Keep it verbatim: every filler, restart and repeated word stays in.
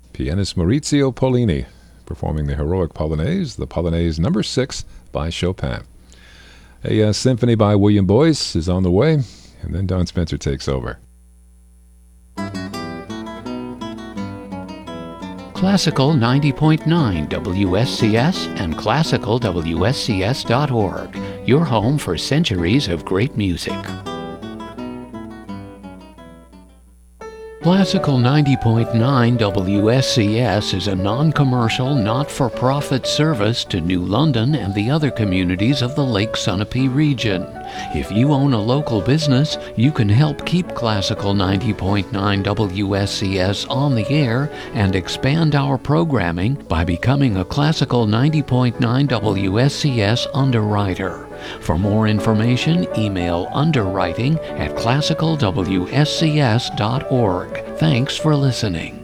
pianist Maurizio Pollini performing the heroic Polonaise, the Polonaise number six by Chopin. A uh, symphony by William Boyce is on the way, and then Don Spencer takes over. Classical ninety point nine W S C S and classical W S C S dot org, your home for centuries of great music. Classical ninety point nine W S C S is a non-commercial, not-for-profit service to New London and the other communities of the Lake Sunapee region. If you own a local business, you can help keep Classical ninety point nine W S C S on the air and expand our programming by becoming a Classical ninety point nine W S C S underwriter. For more information, email underwriting at classical W S C S dot org. Thanks for listening.